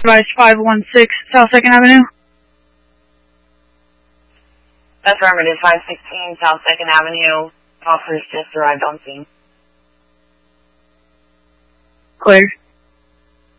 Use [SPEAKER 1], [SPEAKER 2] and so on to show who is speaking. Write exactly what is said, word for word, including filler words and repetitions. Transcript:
[SPEAKER 1] Device five one six South second Avenue.
[SPEAKER 2] Affirmative, five sixteen South second Avenue. Officers just arrived on scene.
[SPEAKER 1] Clear.